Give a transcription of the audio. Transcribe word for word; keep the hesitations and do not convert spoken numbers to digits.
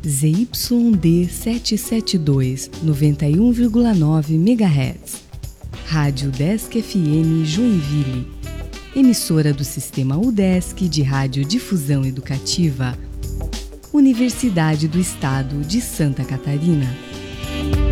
Z Y D setecentos e setenta e dois, noventa e um vírgula nove megahertz. Rádio Udesc F M Joinville. Emissora do Sistema Udesc de Radiodifusão Educativa. Universidade do Estado de Santa Catarina.